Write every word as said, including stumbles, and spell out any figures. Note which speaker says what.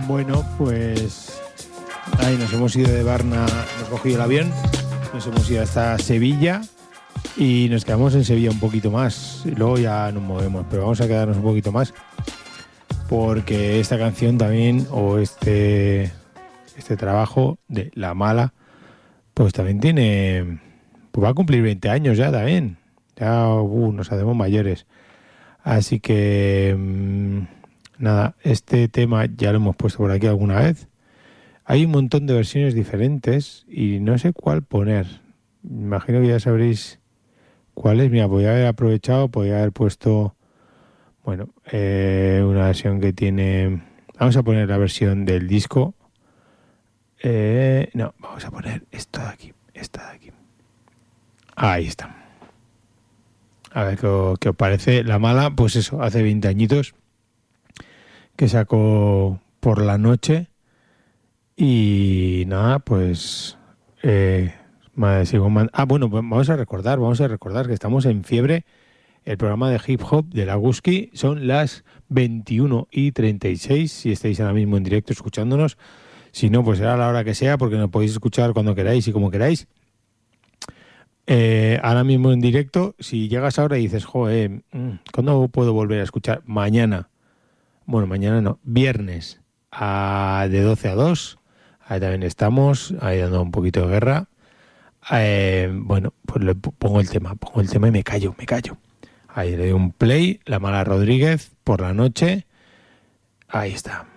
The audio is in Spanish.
Speaker 1: Bueno, pues ahí nos hemos ido de Varna, hemos cogido el avión, nos hemos ido hasta Sevilla y nos quedamos en Sevilla un poquito más. Y luego ya nos movemos, pero vamos a quedarnos un poquito más porque esta canción también, o este, este trabajo de La Mala, pues también tiene, pues va a cumplir veinte años ya también. Ya uh, nos hacemos mayores. Así que mmm, nada, este tema ya lo hemos puesto por aquí alguna vez. Hay un montón de versiones diferentes y no sé cuál poner. Me imagino que ya sabréis cuál es. Mira, podría haber aprovechado, podría haber puesto, bueno, eh, una versión que tiene... Vamos a poner la versión del disco. Eh, no, vamos a poner esta de aquí, esta de aquí. Ahí está. A ver qué, qué os parece. La Mala, pues eso, hace veinte añitos que sacó Por la Noche. Y nada, pues... Eh, sigo mand- ah, bueno, pues vamos a recordar, vamos a recordar que estamos en Fiebre, el programa de hip hop de la Guski. Son las veintiuno y treinta y seis, si estáis ahora mismo en directo escuchándonos. Si no, pues será a la hora que sea, porque nos podéis escuchar cuando queráis y como queráis. Eh, ahora mismo en directo, si llegas ahora y dices, joder, ¿cuándo puedo volver a escuchar? Mañana. Bueno, mañana no, viernes a, de doce a dos. Ahí también estamos, ahí dando un poquito de guerra. Eh, bueno, pues le pongo el tema, pongo el tema y me callo, me callo. Ahí le doy un play, La Mala Rodríguez, Por la Noche. Ahí está.